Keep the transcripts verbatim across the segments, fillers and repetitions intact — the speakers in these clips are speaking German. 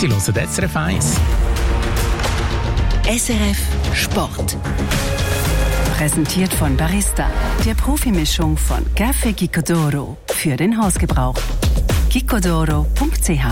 Sie hören S R F eins. S R F Sport. Präsentiert von Barista, der Profimischung von Café Gicodoro für den Hausgebrauch. gicodoro punkt c h.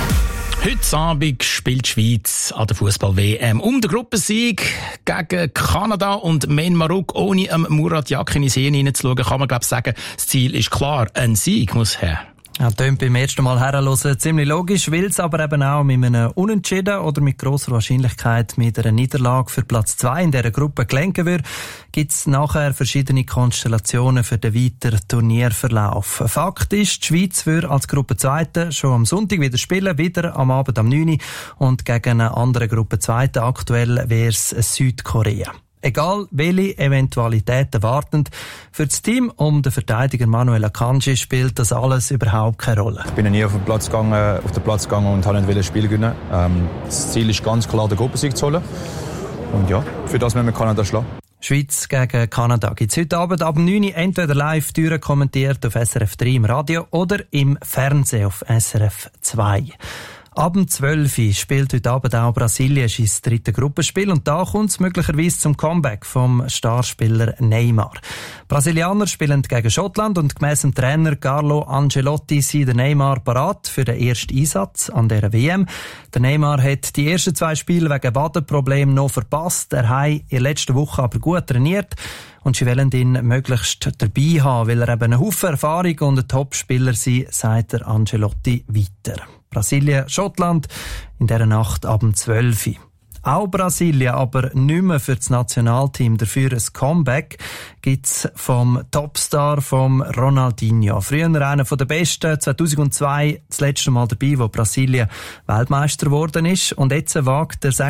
Heute Abend spielt die Schweiz an der Fußball-W M um den Gruppensieg gegen Kanada und Men Marok. Ohne am Murat Yakin in die Sehne hineinzuschauen, kann man glaube ich sagen, das Ziel ist klar. Ein Sieg muss her. Ja, tönt beim ersten Mal herhören ziemlich logisch, will es aber eben auch mit einem Unentschieden oder mit grosser Wahrscheinlichkeit mit einer Niederlage für Platz zwei in dieser Gruppe gelenken wird, gibt es nachher verschiedene Konstellationen für den weiteren Turnierverlauf. Fakt ist, die Schweiz wird als Gruppenzweite schon am Sonntag wieder spielen, wieder am Abend am neun Uhr und gegen eine andere Gruppenzweite, aktuell wäre es Südkorea. Egal, welche Eventualitäten warten, für das Team um den Verteidiger Manuel Akanji spielt das alles überhaupt keine Rolle. Ich bin ja nie auf den Platz gegangen, auf den Platz gegangen und wollte nicht das Spiel gewinnen. Ähm, das Ziel ist ganz klar, den Gruppensieg zu holen. Und ja, für das müssen wir Kanada schlagen. Schweiz gegen Kanada gibt es heute Abend ab neun Uhr entweder live kommentiert auf S R F drei im Radio oder im Fernsehen auf S R F zwei. Ab zwölf Uhr spielt heute Abend auch Brasilien sein drittes Gruppenspiel und da kommt es möglicherweise zum Comeback vom Starspieler Neymar. Brasilianer spielen gegen Schottland und gemäss dem Trainer Carlo Ancelotti sind der Neymar parat für den ersten Einsatz an dieser W M. Der Neymar hat die ersten zwei Spiele wegen Wadenproblemen noch verpasst. Er hat in der letzten Woche aber gut trainiert. Und sie wollen ihn möglichst dabei haben, weil er eben einen Haufen Erfahrung und ein Topspieler ist, sagt der Ancelotti weiter. Brasilien, Schottland in dieser Nacht ab zwölf Uhr. Auch Brasilien, aber nicht mehr für das Nationalteam. Dafür ein Comeback gibt's vom Topstar, vom Ronaldinho. Früher einer der Besten, zweitausendzwei das letzte Mal dabei, wo Brasilien Weltmeister geworden ist. Und jetzt wagt der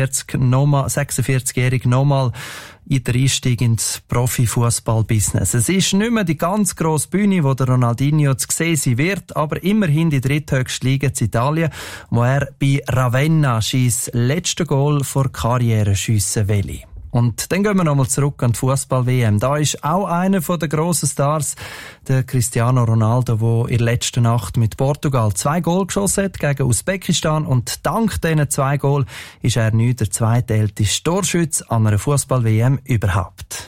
sechsundvierzigjährige nochmal in den Einstieg ins Profifußball-Business. Es ist nicht mehr die ganz grosse Bühne, wo der Ronaldinho zu sehen sein wird, aber immerhin die dritthöchste Liga in Italien, wo er bei Ravenna sein letztes Goal vor Karriere schiessen will. Und dann gehen wir nochmal zurück an die Fußball-W M. Da ist auch einer der grossen Stars, der Cristiano Ronaldo, der in der letzten Nacht mit Portugal zwei Goal geschossen hat gegen Usbekistan. Und dank diesen zwei Goal ist er nicht der zweitälteste Torschütze an einer Fußball-W M überhaupt.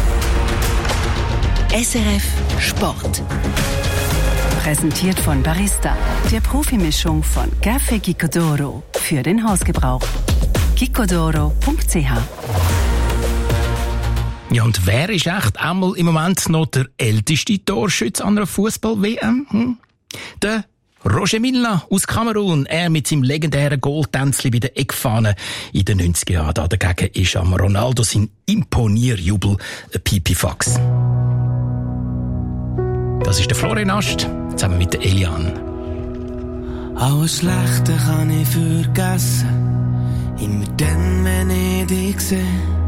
S R F Sport. Präsentiert von Barista, der Profimischung von Café Gicodoro für den Hausgebrauch. gicodoro punkt c h. Ja, und wer ist echt einmal im Moment noch der älteste Torschütze an einer Fußball-W M? Hm? Der Roger Milla aus Kamerun. Er mit seinem legendären Goaltänzli bei der Eckfahne in den neunziger Jahren. Da dagegen ist am Ronaldo sein Imponierjubel ein Pipifax. Das ist der Florian Ast, zusammen mit der Eliane. Alles Schlechte kann ich vergessen, immer dann, wenn ich dich sehe.